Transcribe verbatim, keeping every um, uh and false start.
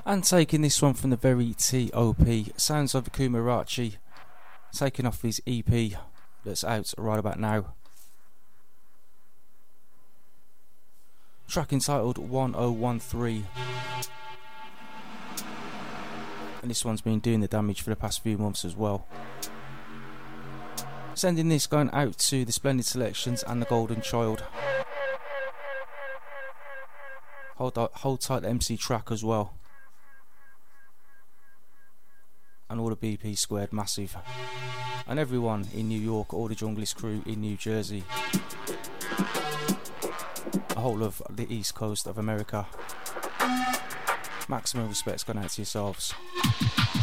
And taking this one from the very T O P, sounds of Kumarachi, taking off his E P that's out right about now. Track entitled one oh one three. And this one's been doing the damage for the past few months as well. Sending this going out to the Splendid Selections and the Golden Child. Hold, hold tight the M C track as well. And all the B P squared massive. And everyone in New York, all the Junglist crew in New Jersey. The whole of the East Coast of America. Maximum respect's gone out to yourselves.